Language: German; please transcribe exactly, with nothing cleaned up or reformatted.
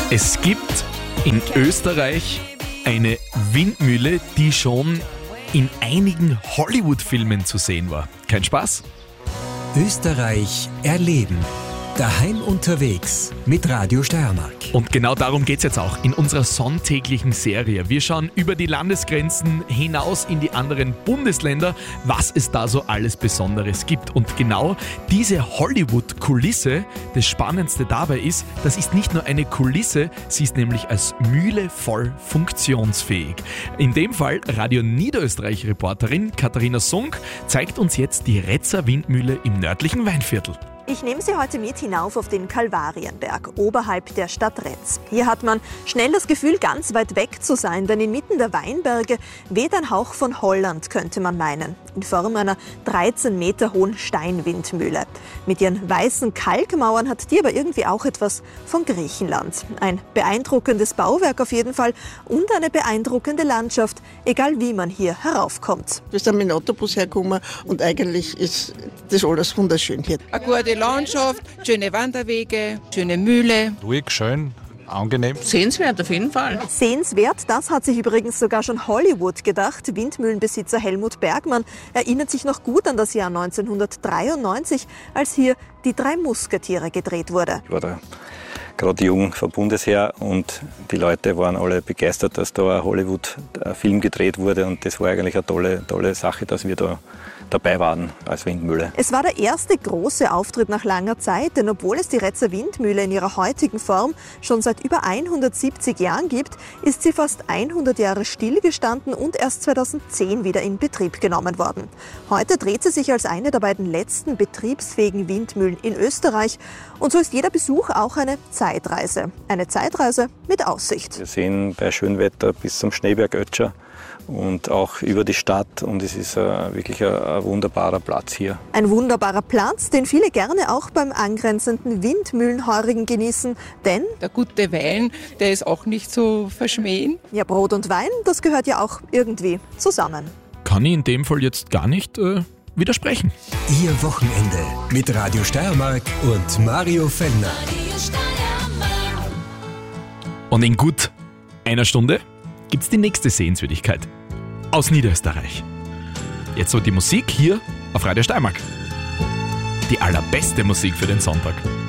Es gibt in Österreich eine Windmühle, die schon in einigen Hollywood-Filmen zu sehen war. Kein Spaß? Österreich erleben. Daheim unterwegs mit Radio Steiermark. Und genau darum geht es jetzt auch in unserer sonntäglichen Serie. Wir schauen über die Landesgrenzen hinaus in die anderen Bundesländer, was es da so alles Besonderes gibt. Und genau diese Hollywood-Kulisse, das Spannendste dabei ist, das ist nicht nur eine Kulisse, sie ist nämlich als Mühle voll funktionsfähig. In dem Fall Radio Niederösterreich-Reporterin Katharina Sunk zeigt uns jetzt die Retzer Windmühle im nördlichen Weinviertel. Ich nehme Sie heute mit hinauf auf den Kalvarienberg, oberhalb der Stadt Retz. Hier hat man schnell das Gefühl, ganz weit weg zu sein, denn inmitten der Weinberge weht ein Hauch von Holland, könnte man meinen, in Form einer dreizehn Meter hohen Steinwindmühle. Mit ihren weißen Kalkmauern hat die aber irgendwie auch etwas von Griechenland. Ein beeindruckendes Bauwerk auf jeden Fall und eine beeindruckende Landschaft, egal wie man hier heraufkommt. Wir sind mit dem Autobus hergekommen und eigentlich ist das alles wunderschön hier. Eine gute Landschaft, schöne Wanderwege, schöne Mühle. Ruhig, schön, angenehm. Sehenswert auf jeden Fall. Sehenswert, das hat sich übrigens sogar schon Hollywood gedacht. Windmühlenbesitzer Helmut Bergmann erinnert sich noch gut an das Jahr neunzehnhundertdreiundneunzig, als hier Die drei Musketiere gedreht wurde. Ich war da gerade jung vom Bundesheer und die Leute waren alle begeistert, dass da ein Hollywood-Film gedreht wurde und das war eigentlich eine tolle, tolle Sache, dass wir da dabei waren als Windmühle. Es war der erste große Auftritt nach langer Zeit, denn obwohl es die Retzer Windmühle in ihrer heutigen Form schon seit über hundertsiebzig Jahren gibt, ist sie fast hundert Jahre stillgestanden und erst zweitausendzehn wieder in Betrieb genommen worden. Heute dreht sie sich als eine der beiden letzten betriebsfähigen Windmühlen in Österreich und so ist jeder Besuch auch eine Zeitreise. Eine Zeitreise mit Aussicht. Wir sehen bei Schönwetter bis zum Schneeberg Ötscher und auch über die Stadt und es ist uh, wirklich ein, ein wunderbarer Platz hier. Ein wunderbarer Platz, den viele gerne auch beim angrenzenden Windmühlenheurigen genießen, denn Der gute Wein, der ist auch nicht so verschmähen. ja, Brot und Wein, das gehört ja auch irgendwie zusammen. Kann ich in dem Fall jetzt gar nicht äh, widersprechen. Ihr Wochenende mit Radio Steiermark und Mario Fellner. Und in gut einer Stunde gibt's die nächste Sehenswürdigkeit aus Niederösterreich. Jetzt so die Musik hier auf Radio Steiermark. Die allerbeste Musik für den Sonntag.